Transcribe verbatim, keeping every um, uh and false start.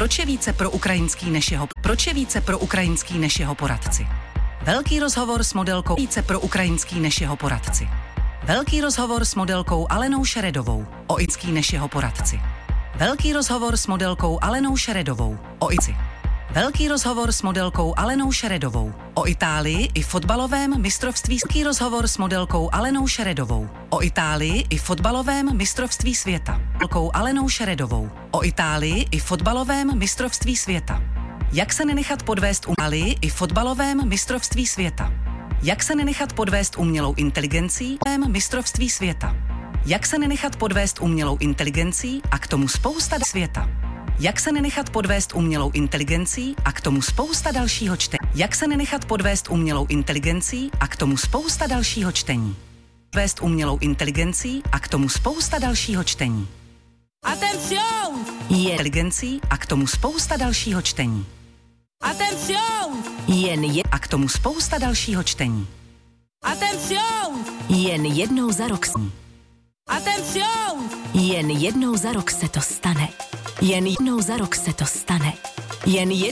Proč je více pro ukrajinský než jeho, proč je více pro ukrajinský než jeho poradci? Velký rozhovor s modelkou více pro ukrajinský než jeho poradci. Velký rozhovor s modelkou Alenou Šeredovou o ický než jeho poradci. Velký rozhovor s modelkou Alenou Šeredovou o ici. Velký rozhovor s modelkou Alenou Šeredovou o Itálii i fotbalovém mistrovství. Velký rozhovor s modelkou Alenou Šeredovou o Itálii i fotbalovém mistrovství světa. Modelkou Alenou Šeredovou o Itálii i fotbalovém mistrovství světa. Jak se nenechat podvést u Itálii i fotbalovém mistrovství světa. Jak se nenechat podvést umělou inteligencí v mistrovství světa. Jak se nenechat podvést umělou inteligencí a k tomu spousta světa. Jak se nenechat podvést umělou inteligencí a k tomu spousta dalšího čtení. Jak se nenechat podvést umělou inteligencí a k tomu spousta dalšího čtení. Podvést umělou inteligencí a k tomu spousta dalšího čtení. Atención! Je inteligencí a k tomu spousta dalšího čtení. Atención! Jen je a k tomu spousta dalšího čtení. Atención! Jen jednou za rok. Atención! Jen jednou za rok se to stane. Jen jednou za rok se to stane. Jen jednou